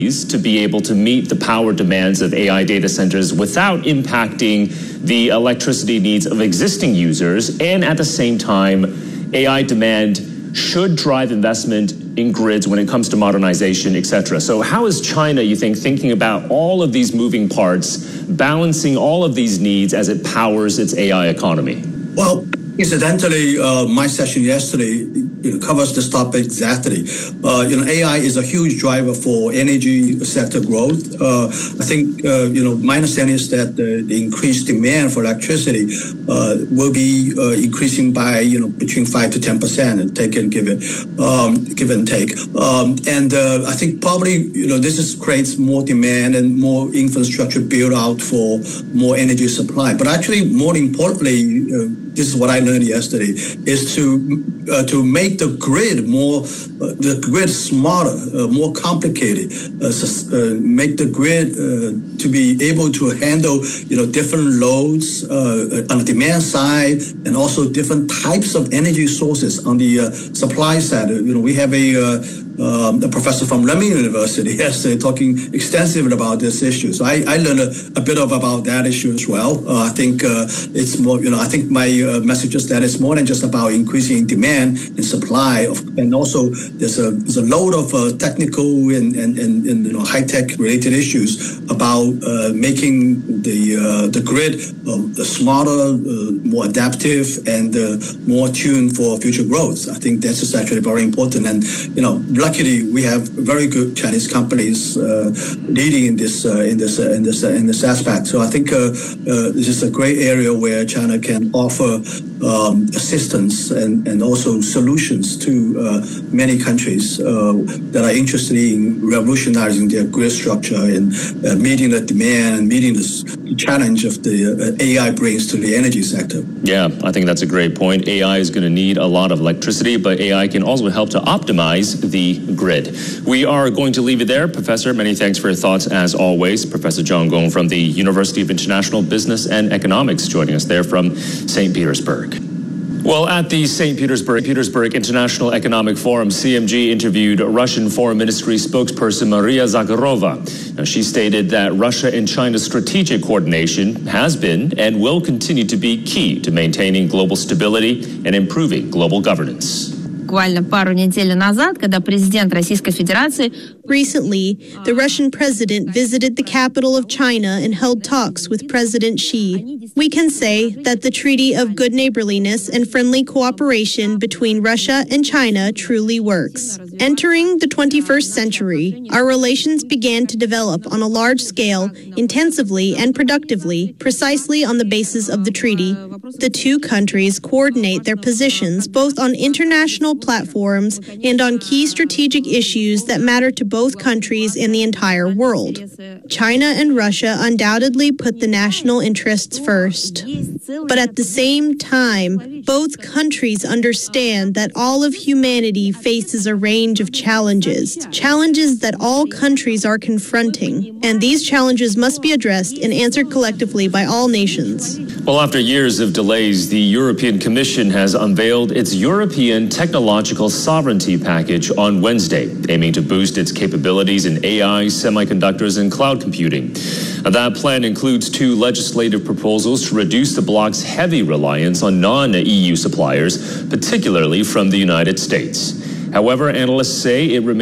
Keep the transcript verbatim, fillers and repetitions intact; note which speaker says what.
Speaker 1: to be able to meet the power demands of A I data centers without impacting the electricity needs of existing users. And at the same time, A I demand should drive investment in grids when it comes to modernization, et cetera. So how is China, you think, thinking about all of these moving parts, balancing all of these needs as it powers its A I economy?
Speaker 2: Well, incidentally, uh, my session yesterday you know, covers this topic exactly. Uh, you know, A I is a huge driver for energy sector growth. Uh, I think, uh, you know, my understanding is that the, the increased demand for electricity uh, will be uh, increasing by, you know, between five to ten percent, take and give it, um, give and take. Um, and uh, I think probably, you know, this is, creates more demand and more infrastructure build out for more energy supply. But actually, more importantly, uh, this is what I learned yesterday, is to uh, to make the grid more, uh, the grid smarter, uh, more complicated, uh, uh, make the grid uh, to be able to handle, you know, different loads uh, on the demand side and also different types of energy sources on the uh, supply side. You know, we have a uh, Um, a professor from Renmin University yesterday talking extensively about this issue. So I, I learned a, a bit of about that issue as well. Uh, I think uh, it's more, you know, I think my uh, message is that it's more than just about increasing demand and supply, of, and also there's a there's a load of uh, technical and, and, and, and you know high tech related issues about uh, making the uh, the grid uh, the smarter, uh, more adaptive, and uh, more tuned for future growth. I think that's just actually very important, and you know. Luckily, we have very good Chinese companies uh, leading in this uh, in this uh, in this uh, in this aspect. So I think uh, uh, this is a great area where China can offer um, assistance and, and also solutions to uh, many countries uh, that are interested in revolutionizing their grid structure and uh, meeting the demand and meeting the challenge of the uh, A I brings to the energy sector.
Speaker 1: Yeah, I think that's a great point. A I is going to need a lot of electricity, but A I can also help to optimize the grid. We are going to leave it there. Professor, many thanks for your thoughts as always. Professor Zhang Gong from the University of International Business and Economics joining us there from Saint Petersburg. Well, at the Saint Petersburg, Petersburg International Economic Forum, C M G interviewed Russian Foreign Ministry spokesperson Maria Zakharova. Now, she stated that Russia and China's strategic coordination has been and will continue to be key to maintaining global stability and improving global governance.
Speaker 3: Буквально пару недель назад, когда президент Российской Федерации
Speaker 4: Recently, the Russian president visited the capital of China and held talks with President Xi. We can say that the Treaty of Good Neighborliness and Friendly Cooperation between Russia and China truly works. Entering the twenty-first century, our relations began to develop on a large scale, intensively and productively, precisely on the basis of the treaty. The two countries coordinate their positions both on international platforms and on key strategic issues that matter to both countries and the entire world. China and Russia undoubtedly put the national interests first. But at the same time, both countries understand that all of humanity faces a range of challenges, challenges that all countries are confronting, and these challenges must be addressed and answered collectively by all nations.
Speaker 1: Well, after years of delays, the European Commission has unveiled its European Technological Sovereignty Package on Wednesday, aiming to boost its capabilities in A I, semiconductors, and cloud computing. That plan includes two legislative proposals to reduce the bloc's heavy reliance on non-E U suppliers, particularly from the United States. However, analysts say it remains